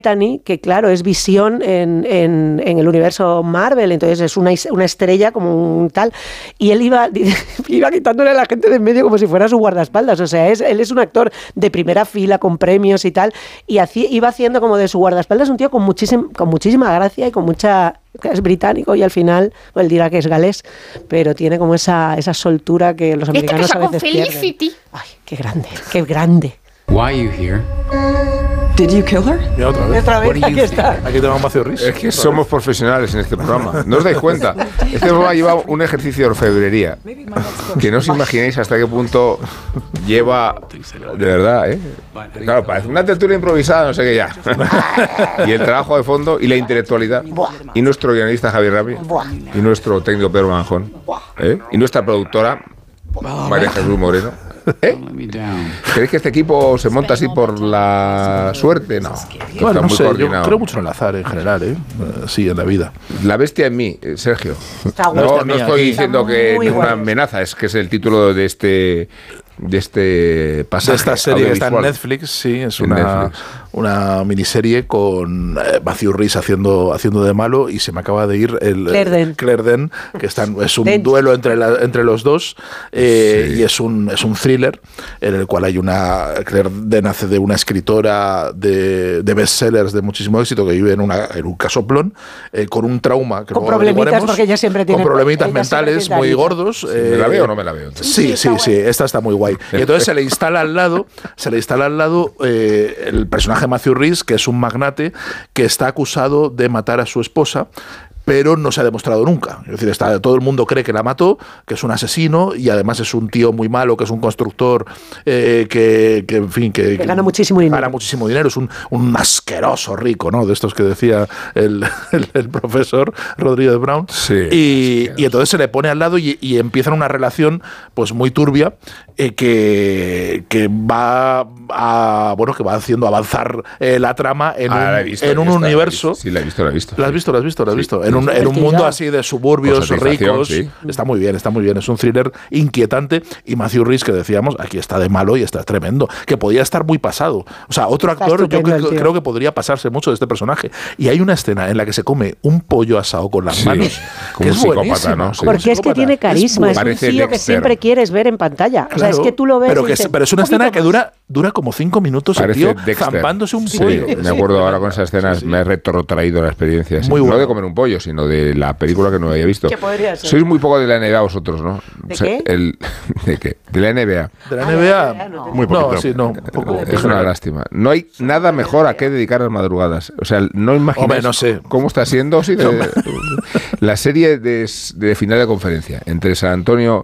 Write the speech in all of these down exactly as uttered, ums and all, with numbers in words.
que claro, es Visión en, en, en el universo Marvel, entonces es una, una estrella como un tal, y él iba, iba quitándole a la gente de en medio como si fuera su guardaespaldas, o sea, es, él es un actor de primera fila con premios y tal, y hacía, iba haciendo como de su guardaespaldas un tío con, muchísim, con muchísima gracia y con mucha... es británico y al final, pues él dirá que es galés, pero tiene como esa, esa soltura que los americanos este a veces Felicity. pierden. Ay, qué grande, qué grande. Why are you here? Did you kill her? Y otra vez. Otra vez, aquí está. Aquí tenemos Matthew Rhys. Es que somos profesionales en este programa. ¿No os dais cuenta? Este programa lleva un ejercicio de orfebrería que no os imagináis hasta qué punto lleva... De verdad, ¿eh? Claro, parece una tertulia improvisada, no sé qué ya. Y el trabajo de fondo y la intelectualidad. Y nuestro guionista Javier Rabi. Y nuestro técnico Pedro Manjón. ¿eh? Y nuestra productora María Jesús Moreno. ¿Eh? ¿Creéis que este equipo se monta así por la suerte? No. Bueno, no muy sé, yo coordinado. creo mucho en el azar en general, ¿eh? Sí, en la vida. La bestia en mí, eh, Sergio. Está No, bestia no mía, estoy sí. diciendo Está que muy ninguna bueno. amenaza, es que es el título de este de este pasaje. De esta serie que está en audiovisual. Netflix, sí, es En una, Netflix. una miniserie con eh, Matthew Rhys haciendo, haciendo de malo y se me acaba de ir el Claire Danes. Claire Danes, que están, es un Danes. duelo entre, la, entre los dos eh, Sí. y es un, es un thriller en el cual hay una... Claire Danes hace de una escritora de, de bestsellers de muchísimo éxito que vive en, una, en un casoplón eh, con un trauma que Con luego problemitas, averiguaremos, porque ella siempre tiene- con problemitas ella siempre mentales tiene muy algo. gordos. ¿Me la veo o no me la veo? Sí, Sí, sí, está sí, esta está muy guay. Y entonces se le instala al lado, se le instala al lado eh, el personaje Matthew Rhys, que es un magnate que está acusado de matar a su esposa, pero no se ha demostrado nunca. Es decir, está, todo el mundo cree que la mató, que es un asesino y además es un tío muy malo, que es un constructor eh, que, que, en fin, que, Que gana muchísimo dinero. Gana muchísimo dinero, es un, un asqueroso rico, ¿no? De estos que decía el, el, el profesor Rodríguez Brown. Sí, y, y entonces se le pone al lado y, y empiezan una relación pues muy turbia eh, que, que va a, bueno, que va haciendo avanzar eh, la trama en Ah, un, la he visto, en un ya está, universo. la he visto. Sí, la he visto, la he visto. ¿La has visto? ¿La has visto? ¿La has Sí. visto? En un, en un mundo así de suburbios Con satisfacción, ricos. sí. Está muy bien, está muy bien. Es un thriller inquietante. Y Matthew Rhys, que decíamos, aquí está de malo y está tremendo. Que podía estar muy pasado. O sea, otro Está actor, yo estupendo el creo, tío. creo que podría pasarse mucho de este personaje. Y hay una escena en la que se come un pollo asado con las Sí, manos. como que un es psicópata, buenísima, ¿no? Sí. como un Porque es que psicópata. tiene carisma, muy- es, un Parece tío que Dexter. siempre quieres ver en pantalla. O sea, es Claro, que tú lo ves Pero, y que, dices, pero es una "Un poquito escena que más". dura, dura como cinco minutos el Parece tío Dexter. zampándose un Sí, pollo. me acuerdo ahora con esas escenas, Sí, sí. me he retrotraído la experiencia. sí. Muy No bueno. de comer un pollo, sino de la película que no había visto. ¿Qué podría ser? Sois muy poco de la N B A vosotros, ¿no? ¿De O sea, qué? el- ¿De qué? De la N B A. De la Ah, N B A, de la N B A no. Muy poquito. No, sí, no, poco. Es una lástima. No hay nada mejor a qué dedicar las madrugadas. O sea, no imagináis Hombre, no sé. cómo está siendo sí, de- la serie de, de final de conferencia entre San Antonio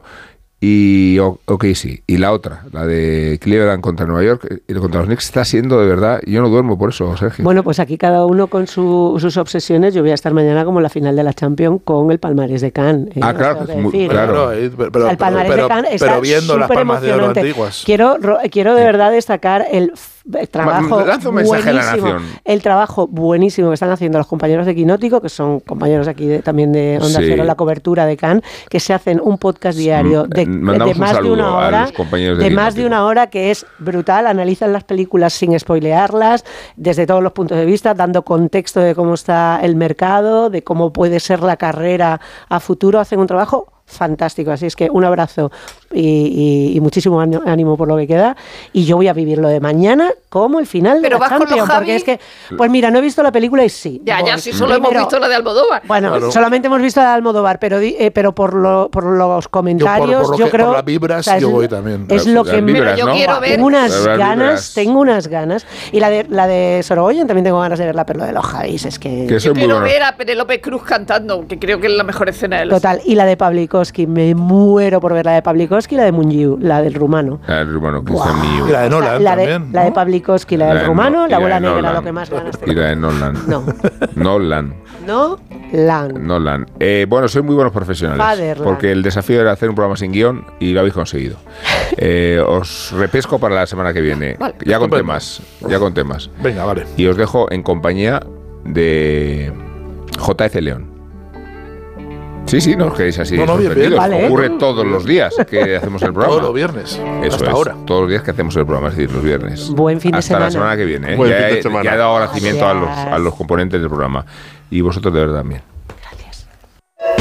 y O- O K C y la otra, la de Cleveland contra Nueva York y contra los Knicks, está siendo de verdad. Yo no duermo por eso, Sergio. Bueno, pues aquí cada uno con su- sus obsesiones. Yo voy a estar mañana como en la final de la Champions con el palmarés de Cannes. eh, Ah, os claro, tengo que que es muy- decir. claro. eh, pero, O pero, sea, el palmarés pero- de Cannes está pero viendo las súper palmas de oro emocionante. antiguas. Quiero, ro- quiero de verdad destacar el f- trabajo Lanza un mensaje a la buenísimo, nación. el trabajo buenísimo que están haciendo los compañeros de Quinótico, que son compañeros aquí de- también de Onda Sí. Cero, la cobertura de Cannes, que se hacen un podcast diario Mm, de, mandamos de un más de saludo una a hora, los compañeros de de más de Quinótico. una hora, que es brutal. Analizan las películas sin spoilearlas, desde todos los puntos de vista, dando contexto de cómo está el mercado, de cómo puede ser la carrera a futuro. Hacen un trabajo fantástico, así es que un abrazo y, y- y muchísimo ánimo- ánimo por lo que queda, y yo voy a vivir lo de mañana como el final Pero de la vas con los Champions, Javi. porque es que, pues mira, no he visto la película y sí. Ya, ya, voy. si solo hemos Primero, visto la de Almodóvar. bueno, Claro. solamente hemos visto la de Almodóvar, pero, di- eh, pero por, lo, por los comentarios, por lo yo que- creo... por las vibras, es, yo voy también. Es Las- lo las que me... vibras, yo ¿no? quiero ver- Tengo unas Las ganas, vibras. tengo unas ganas. Y la de, la de Sorogoyen también tengo ganas de verla, pero lo de los Javis es que... Que Yo soy muy quiero bueno. ver a Penélope Cruz cantando, que creo que es la mejor escena de la Total, y la de Pavlikovsky, me muero por ver la de Pavlikovsky y la de Mungiu, la del rumano. Ah, el rumano, Buah. Cristian Millau. Y la de Nolan la de, también, la de ¿no? Pavlikovsky, la La del de rumano, No- la y bola de negra, Nolan. lo que más ganas Y tengo. la de Nolan. No. Nolan. No, Lan. Nolan. Eh, bueno, sois muy buenos profesionales. Fatherland. Porque el desafío era hacer un programa sin guión y lo habéis conseguido. Eh, os repesco para la semana que viene. Vale. Ya con Estupendo. temas. Ya con temas. Venga, vale. Y os dejo en compañía de J F León. Sí, sí, no os quedéis así. No, no, bien, sorprendidos. bien. Vale. Ocurre todos los días que hacemos el programa. Todos los viernes. Eso hasta es, ahora. todos los días que hacemos el programa, es decir, los viernes. Buen fin de Hasta semana. la semana que viene. ¿eh? Buen Ya, fin de he, semana. ya he dado agradecimiento a los, Gracias. a los componentes del programa. Y vosotros de verdad también.